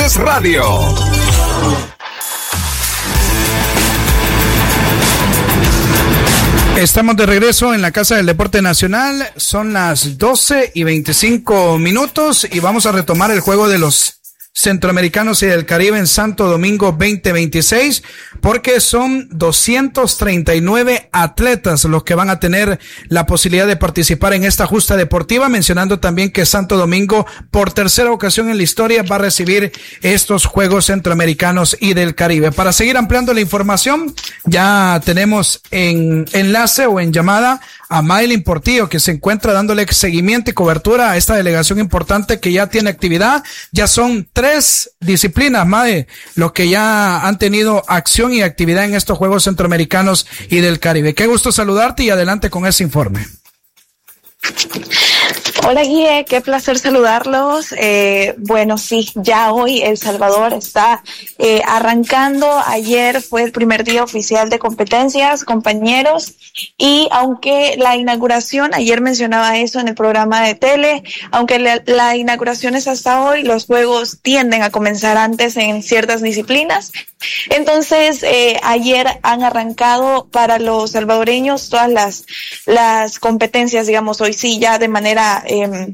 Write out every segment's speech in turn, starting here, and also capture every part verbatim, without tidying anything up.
Deportes Radio. Estamos de regreso en la Casa del Deporte Nacional. Son las doce y veinticinco minutos y vamos a retomar el juego de los Centroamericanos y del Caribe en Santo Domingo veinte veintiséis, porque son doscientos treinta y nueve atletas los que van a tener la posibilidad de participar en esta justa deportiva, mencionando también que Santo Domingo por tercera ocasión en la historia va a recibir estos Juegos Centroamericanos y del Caribe. Para seguir ampliando la información, ya tenemos en enlace o en llamada a Maylin Portillo, que se encuentra dándole seguimiento y cobertura a esta delegación importante que ya tiene actividad. Ya son tres disciplinas, Mae, los que ya han tenido acción y actividad en estos Juegos Centroamericanos y del Caribe. Qué gusto saludarte y adelante con ese informe. Hola Guille, qué placer saludarlos. Eh, bueno, sí, ya hoy El Salvador está eh, arrancando. Ayer fue el primer día oficial de competencias, compañeros, y aunque la inauguración, ayer mencionaba eso en el programa de tele, aunque la, la inauguración es hasta hoy, los juegos tienden a comenzar antes en ciertas disciplinas. Entonces, eh, ayer han arrancado para los salvadoreños todas las, las competencias, digamos, hoy sí ya de manera eh,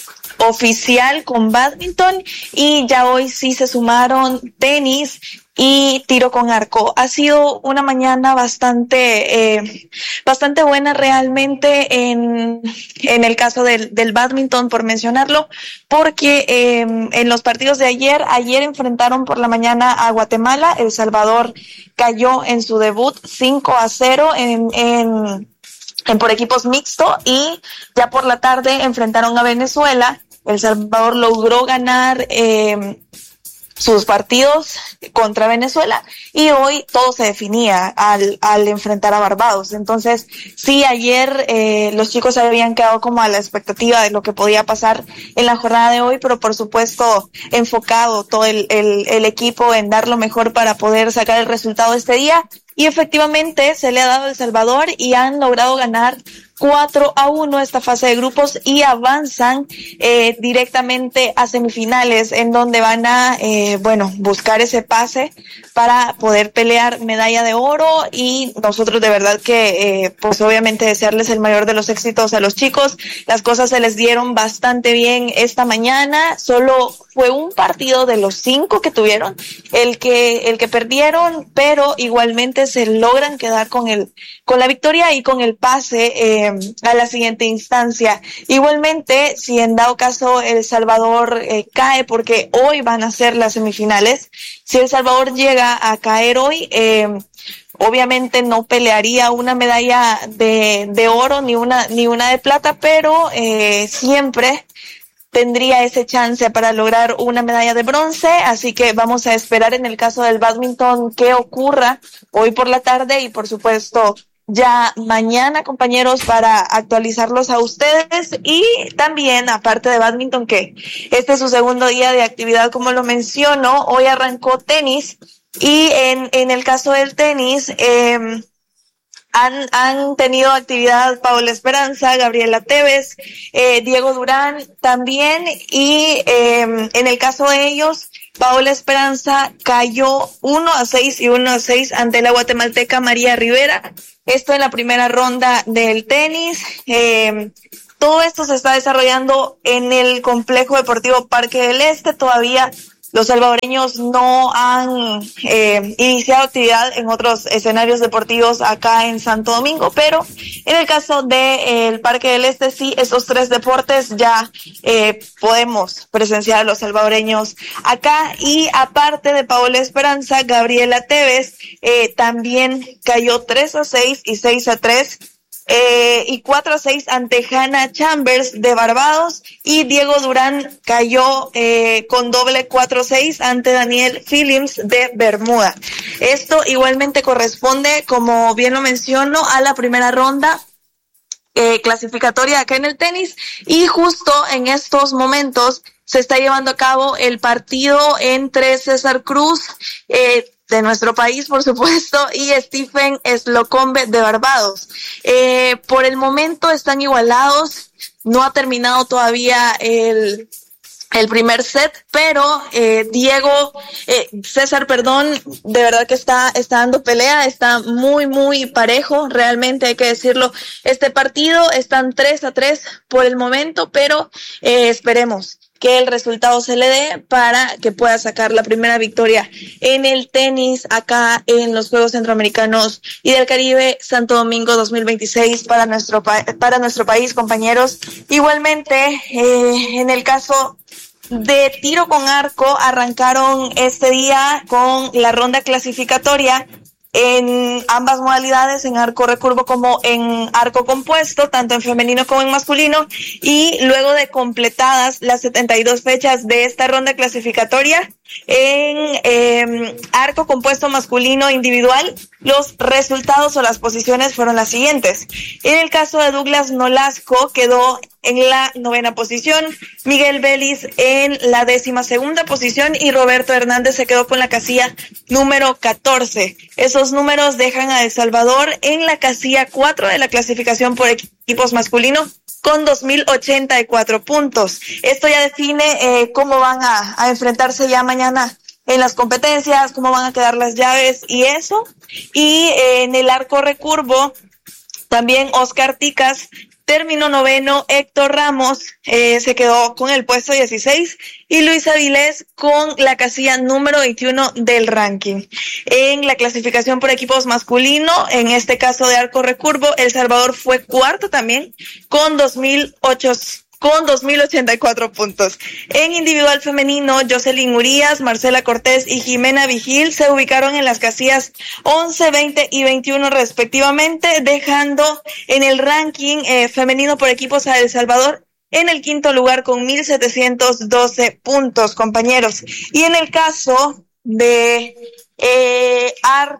oficial con bádminton, y ya hoy sí se sumaron tenis y tiro con arco. Ha sido una mañana bastante eh, bastante buena realmente en en el caso del del bádminton, por mencionarlo, porque eh, en los partidos de ayer, ayer enfrentaron por la mañana a Guatemala. El Salvador cayó en su debut cinco a cero en en en por equipos mixto, y ya por la tarde enfrentaron a Venezuela. El Salvador logró ganar eh, sus partidos contra Venezuela, y hoy todo se definía al, al enfrentar a Barbados. Entonces, sí, ayer eh, los chicos se habían quedado como a la expectativa de lo que podía pasar en la jornada de hoy, pero por supuesto enfocado todo el, el, el equipo en dar lo mejor para poder sacar el resultado de este día. Y efectivamente se le ha dado a El Salvador y han logrado ganar cuatro a uno esta fase de grupos, y avanzan eh, directamente a semifinales, en donde van a, eh, bueno, buscar ese pase para poder pelear medalla de oro. Y nosotros de verdad que, eh, pues obviamente desearles el mayor de los éxitos a los chicos. Las cosas se les dieron bastante bien esta mañana. Solo fue un partido de los cinco que tuvieron el que el que perdieron, pero igualmente se logran quedar con el con la victoria y con el pase eh, a la siguiente instancia. Igualmente, si en dado caso El Salvador eh, cae, porque hoy van a ser las semifinales, si El Salvador llega a caer hoy, eh, obviamente no pelearía una medalla de, de oro ni una ni una de plata, pero eh, siempre tendría ese chance para lograr una medalla de bronce. Así que vamos a esperar en el caso del bádminton qué ocurra hoy por la tarde, y por supuesto ya mañana, compañeros, para actualizarlos a ustedes. Y también, aparte de bádminton, que este es su segundo día de actividad, como lo menciono, hoy arrancó tenis, y en, en el caso del tenis, eh, Han, han tenido actividad Paola Esperanza, Gabriela Tevez, eh, Diego Durán también, y eh, en el caso de ellos, Paola Esperanza cayó uno a seis y uno a seis ante la guatemalteca María Rivera. Esto en la primera ronda del tenis. Eh, todo esto se está desarrollando en el Complejo Deportivo Parque del Este. Todavía los salvadoreños no han eh, iniciado actividad en otros escenarios deportivos acá en Santo Domingo, pero en el caso de el Parque del Este, sí, esos tres deportes ya eh, podemos presenciar a los salvadoreños acá. Y aparte de Paola Esperanza, Gabriela Tevez eh, también cayó tres a seis y seis a tres. Eh, y cuatro a seis ante Hannah Chambers de Barbados, y Diego Durán cayó eh, con doble cuatro a seis ante Daniel Phillips de Bermuda. Esto igualmente corresponde, como bien lo menciono, a la primera ronda eh, clasificatoria acá en el tenis, y justo en estos momentos se está llevando a cabo el partido entre César Cruz, eh, de nuestro país, por supuesto, y Stephen Slocombe de Barbados. Eh, por el momento están igualados, no ha terminado todavía el, el primer set, pero eh, Diego, eh, César, perdón, de verdad que está, está dando pelea, está muy, muy parejo, realmente hay que decirlo. Este partido están tres a tres por el momento, pero eh, esperemos que el resultado se le dé para que pueda sacar la primera victoria en el tenis acá en los Juegos Centroamericanos y del Caribe Santo Domingo dos mil veintiséis para nuestro, pa- para nuestro país, compañeros. Igualmente, eh, en el caso de tiro con arco, arrancaron este día con la ronda clasificatoria en ambas modalidades, en arco recurvo como en arco compuesto, tanto en femenino como en masculino, y luego de completadas las setenta y dos fechas de esta ronda clasificatoria, en eh, arco compuesto masculino individual, los resultados o las posiciones fueron las siguientes. En el caso de Douglas Nolasco, quedó en la novena posición, Miguel Vélez en la décima segunda posición y Roberto Hernández se quedó con la casilla número catorce. Esos números dejan a El Salvador en la casilla cuatro de la clasificación por equipos masculinos con dos mil ochenta y cuatro puntos. Esto ya define eh, cómo van a, a enfrentarse ya mañana en las competencias, cómo van a quedar las llaves y eso. Y eh, en el arco recurvo, también Oscar Ticas terminó noveno, Héctor Ramos eh, se quedó con el puesto dieciséis y Luis Avilés con la casilla número veintiuno del ranking. En la clasificación por equipos masculino, en este caso de arco recurvo, El Salvador fue cuarto también con dos mil ocho con dos mil ochenta y cuatro puntos. En individual femenino, Jocelyn Urías, Marcela Cortés y Jimena Vigil se ubicaron en las casillas once, veinte y veintiuno respectivamente, dejando en el ranking eh, femenino por equipos a El Salvador en el quinto lugar con mil setecientos doce puntos, compañeros. Y en el caso de eh,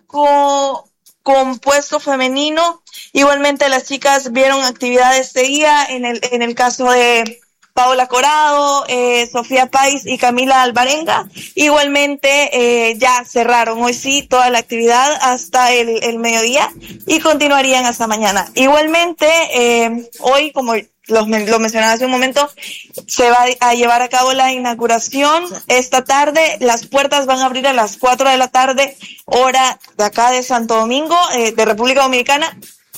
arco compuesto femenino, igualmente las chicas vieron actividad este día en el en el caso de Paola Corado, eh, Sofía Pais y Camila Alvarenga. Igualmente eh, ya cerraron hoy sí toda la actividad hasta el, el mediodía y continuarían hasta mañana. Igualmente eh, hoy, como lo, lo mencionaba hace un momento, se va a llevar a cabo la inauguración esta tarde. Las puertas van a abrir a las cuatro de la tarde, hora de acá de Santo Domingo, eh, de República Dominicana,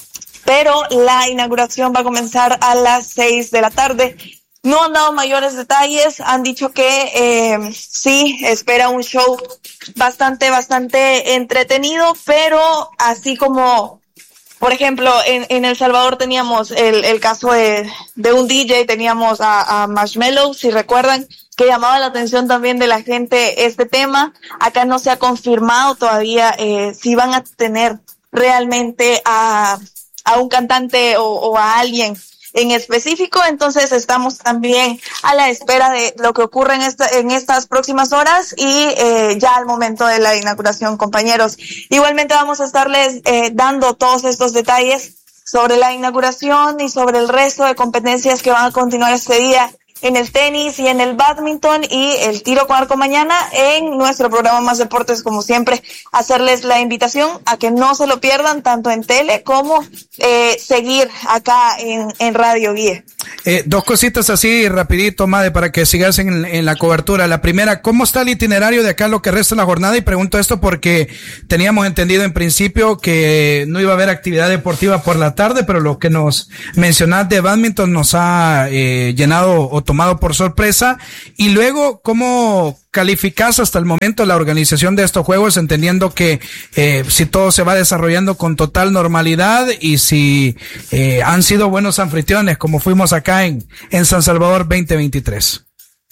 pero la inauguración va a comenzar a las seis de la tarde. No han dado mayores detalles, han dicho que eh, sí, espera un show bastante, bastante entretenido, pero así como, por ejemplo, en, en El Salvador teníamos el, el caso de, de un D J, teníamos a, a Marshmello, si recuerdan, que llamaba la atención también de la gente este tema. Acá no se ha confirmado todavía eh, si van a tener realmente a, a un cantante o, o a alguien en específico, entonces estamos también a la espera de lo que ocurre en esta, en estas próximas horas y eh, ya al momento de la inauguración, compañeros. Igualmente vamos a estarles eh, dando todos estos detalles sobre la inauguración y sobre el resto de competencias que van a continuar este día en el tenis y en el bádminton y el tiro con arco mañana en nuestro programa Más Deportes, como siempre, hacerles la invitación a que no se lo pierdan tanto en tele como eh, seguir acá en, en Radio Guía. Eh, dos cositas así rapidito, Made, para que sigas en, en la cobertura. La primera, ¿cómo está el itinerario de acá lo que resta de la jornada? Y pregunto esto porque teníamos entendido en principio que no iba a haber actividad deportiva por la tarde, pero lo que nos mencionás de bádminton nos ha eh, llenado o tomado por sorpresa. Y luego, ¿cómo calificás hasta el momento la organización de estos juegos, entendiendo que eh, si todo se va desarrollando con total normalidad y si eh, han sido buenos anfitriones como fuimos acá en, en San Salvador veinte veintitrés?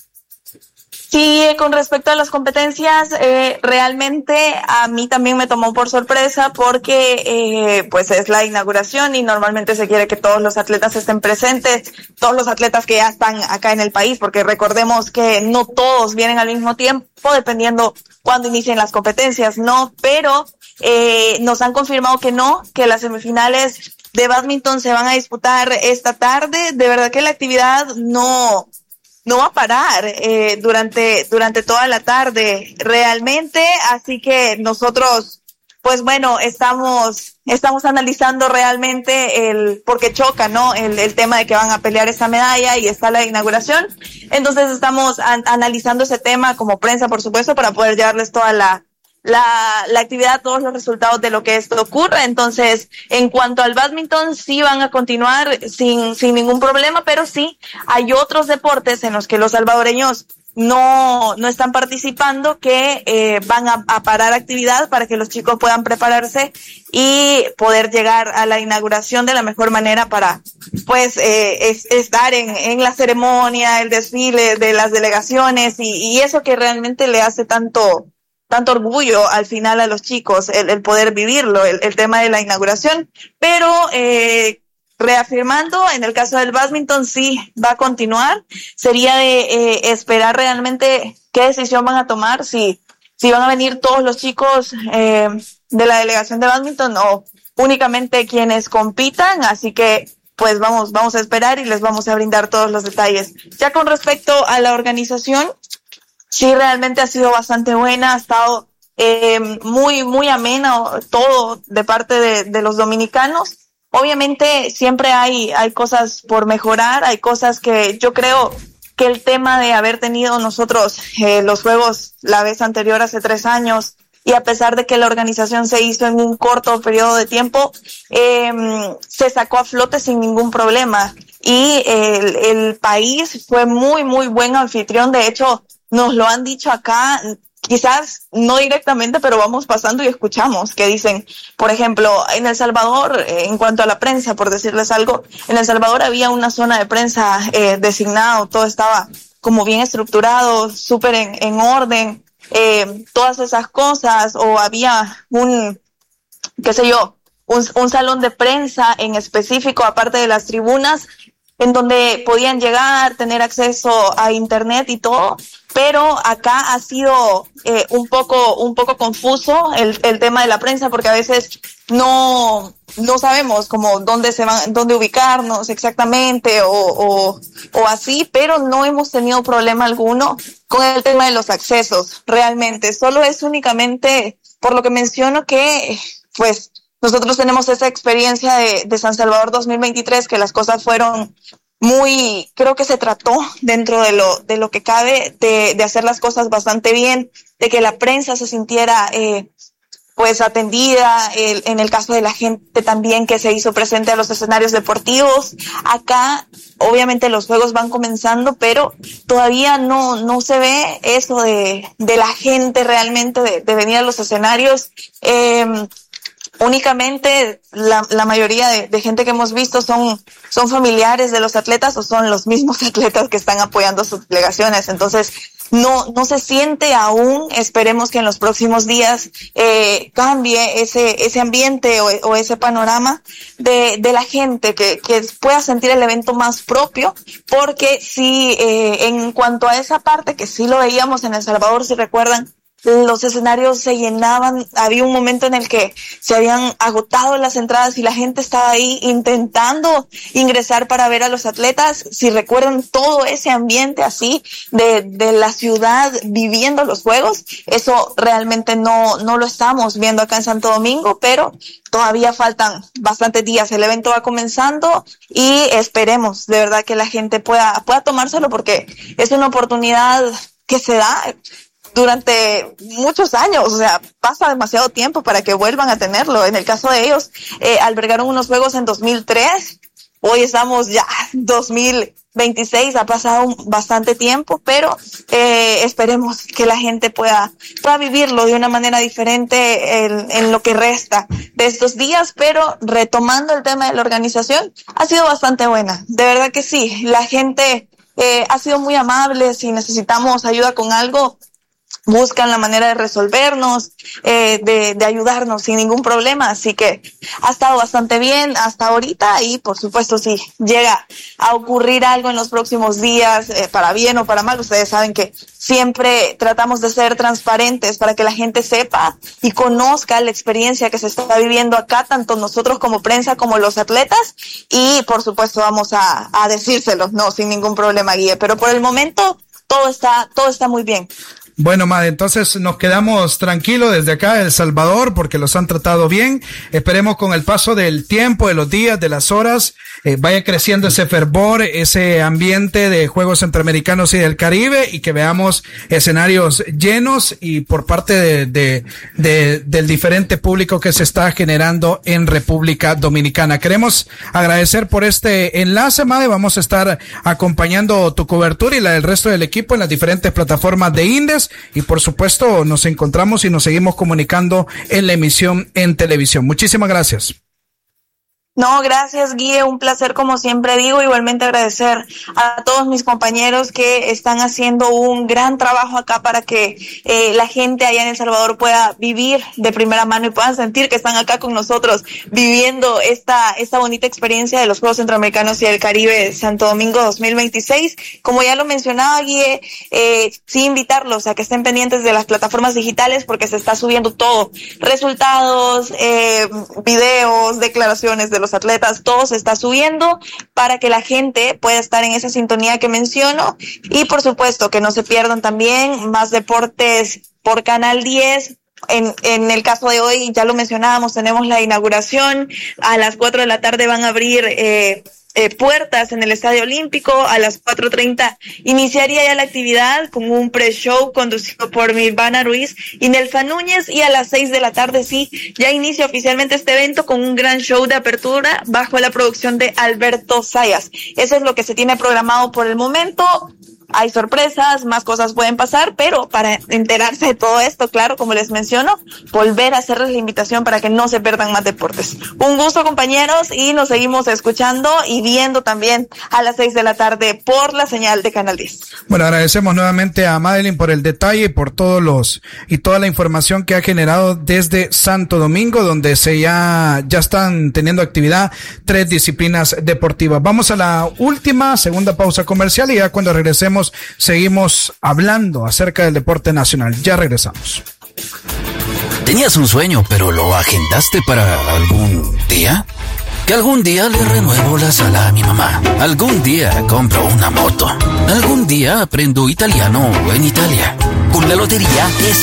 Sí, con respecto a las competencias, eh, realmente a mí también me tomó por sorpresa porque eh, pues es la inauguración y normalmente se quiere que todos los atletas estén presentes, todos los atletas que ya están acá en el país, porque recordemos que no todos vienen al mismo tiempo, dependiendo cuándo inicien las competencias, ¿no? Pero eh, nos han confirmado que no, que las semifinales de bádminton se van a disputar esta tarde. De verdad que la actividad no... no va a parar eh, durante durante toda la tarde realmente, así que nosotros pues bueno, estamos estamos analizando realmente el, porque choca, ¿no? El, el tema de que van a pelear esta medalla y está la inauguración. Entonces estamos an, analizando ese tema como prensa, por supuesto, para poder llevarles toda la, la, la actividad, todos los resultados de lo que esto ocurre. Entonces, en cuanto al bádminton, sí van a continuar sin, sin ningún problema, pero sí hay otros deportes en los que los salvadoreños no no están participando que eh, van a, a parar actividad para que los chicos puedan prepararse y poder llegar a la inauguración de la mejor manera para pues eh, es, estar en, en la ceremonia, el desfile de las delegaciones y, y eso que realmente le hace tanto tanto orgullo al final a los chicos, el, el poder vivirlo, el, el tema de la inauguración, pero eh, reafirmando, en el caso del bádminton sí va a continuar, sería de eh, esperar realmente qué decisión van a tomar, si, si van a venir todos los chicos eh, de la delegación de bádminton o únicamente quienes compitan, así que pues vamos, vamos a esperar y les vamos a brindar todos los detalles. Ya con respecto a la organización, sí realmente ha sido bastante buena, ha estado eh, muy, muy ameno todo de parte de, de los dominicanos. Obviamente siempre hay, hay cosas por mejorar, hay cosas que yo creo que el tema de haber tenido nosotros eh, los juegos la vez anterior hace tres años y a pesar de que la organización se hizo en un corto periodo de tiempo, eh, se sacó a flote sin ningún problema y el, el país fue muy, muy buen anfitrión. De hecho, nos lo han dicho acá, quizás no directamente, pero vamos pasando y escuchamos que dicen, por ejemplo, en El Salvador, eh, en cuanto a la prensa, por decirles algo, en El Salvador había una zona de prensa eh, designado, todo estaba como bien estructurado, súper en, en orden, eh, todas esas cosas, o había un, qué sé yo, un, un salón de prensa en específico, aparte de las tribunas, en donde podían llegar, tener acceso a internet y todo, pero acá ha sido eh, un poco un poco confuso el, el tema de la prensa porque a veces no no sabemos como dónde se van, dónde ubicarnos exactamente o, o o así, pero no hemos tenido problema alguno con el tema de los accesos, realmente. Solo es únicamente por lo que menciono que pues nosotros tenemos esa experiencia de, de San Salvador dos mil veintitrés, que las cosas fueron muy, creo que se trató dentro de lo de lo que cabe de, de hacer las cosas bastante bien, de que la prensa se sintiera eh, pues atendida, el, en el caso de la gente también que se hizo presente a los escenarios deportivos. Acá obviamente los juegos van comenzando, pero todavía no no se ve eso de, de la gente realmente de, de venir a los escenarios. Eh, Únicamente la, la mayoría de, de gente que hemos visto son, son familiares de los atletas o son los mismos atletas que están apoyando sus delegaciones. Entonces, no, no se siente aún. Esperemos que en los próximos días eh, cambie ese, ese ambiente o, o ese panorama de, de la gente, que, que pueda sentir el evento más propio, porque sí, eh, en cuanto a esa parte que sí lo veíamos en El Salvador, si recuerdan, los escenarios se llenaban, había un momento en el que se habían agotado las entradas y la gente estaba ahí intentando ingresar para ver a los atletas. Si recuerdan todo ese ambiente así de, de la ciudad viviendo los juegos, eso realmente no, no lo estamos viendo acá en Santo Domingo, pero todavía faltan bastantes días. El evento va comenzando y esperemos de verdad que la gente pueda, pueda tomárselo porque es una oportunidad que se da durante muchos años, o sea, pasa demasiado tiempo para que vuelvan a tenerlo. En el caso de ellos, eh, albergaron unos juegos en dos mil tres, hoy estamos ya dos mil veintiséis, ha pasado bastante tiempo, pero eh, esperemos que la gente pueda, pueda vivirlo de una manera diferente en, en lo que resta de estos días. Pero retomando el tema de la organización, ha sido bastante buena, de verdad que sí, la gente eh, ha sido muy amable. Si necesitamos ayuda con algo, buscan la manera de resolvernos, eh, de, de ayudarnos sin ningún problema. Así que ha estado bastante bien hasta ahorita y por supuesto si llega a ocurrir algo en los próximos días, eh, para bien o para mal, ustedes saben que siempre tratamos de ser transparentes para que la gente sepa y conozca la experiencia que se está viviendo acá, tanto nosotros como prensa como los atletas, y por supuesto vamos a, a decírselos, no, sin ningún problema, Guille, pero por el momento todo está, todo está muy bien. Bueno, Made, entonces nos quedamos tranquilos desde acá de El Salvador porque los han tratado bien. Esperemos con el paso del tiempo, de los días, de las horas, eh, vaya creciendo ese fervor, ese ambiente de Juegos Centroamericanos y del Caribe y que veamos escenarios llenos y por parte de, de, de, del diferente público que se está generando en República Dominicana. Queremos agradecer por este enlace, Made. Vamos a estar acompañando tu cobertura y la del resto del equipo en las diferentes plataformas de Indes. Y por supuesto nos encontramos y nos seguimos comunicando en la emisión en televisión. Muchísimas gracias. No, gracias, Guille, un placer como siempre digo, igualmente agradecer a todos mis compañeros que están haciendo un gran trabajo acá para que eh, la gente allá en El Salvador pueda vivir de primera mano y puedan sentir que están acá con nosotros viviendo esta esta bonita experiencia de los Juegos Centroamericanos y del Caribe Santo Domingo dos mil veintiséis. Como ya lo mencionaba, Guille, eh, sí invitarlos a que estén pendientes de las plataformas digitales porque se está subiendo todo, resultados, eh, videos, declaraciones de los atletas, todo se está subiendo para que la gente pueda estar en esa sintonía que menciono y por supuesto que no se pierdan también más deportes por Canal diez. En, en el caso de hoy, ya lo mencionábamos, tenemos la inauguración, a las cuatro de la tarde van a abrir eh, eh, puertas en el Estadio Olímpico, a las cuatro treinta iniciaría ya la actividad con un pre-show conducido por Mirvana Ruiz y Nelfa Núñez y a las seis de la tarde sí, ya inicia oficialmente este evento con un gran show de apertura bajo la producción de Alberto Sayas. Eso es lo que se tiene programado por el momento. Hay sorpresas, más cosas pueden pasar, pero para enterarse de todo esto, claro, como les menciono, volver a hacerles la invitación para que no se pierdan más deportes. Un gusto, compañeros, y nos seguimos escuchando y viendo también a las seis de la tarde por la señal de Canal diez. Bueno, agradecemos nuevamente a Madeline por el detalle y por todos los y toda la información que ha generado desde Santo Domingo, donde se ya ya están teniendo actividad tres disciplinas deportivas. Vamos a la última, segunda pausa comercial y ya cuando regresemos seguimos hablando acerca del deporte nacional. Ya regresamos. ¿Tenías un sueño, pero lo agendaste para algún día? Que algún día le renuevo la sala a mi mamá. Algún día compro una moto. Algún día aprendo italiano en Italia. Con la lotería es